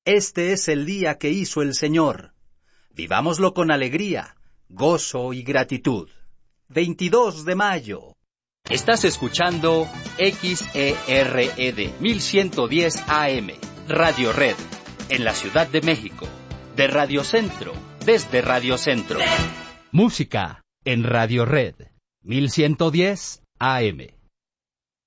Este es el día que hizo el Señor. Vivámoslo con alegría, gozo y gratitud. 22 de mayo. Estás escuchando XERED 1110 AM, Radio Red, en la Ciudad de México. De Radio Centro, desde Radio Centro. Música en Radio Red 1110 AM.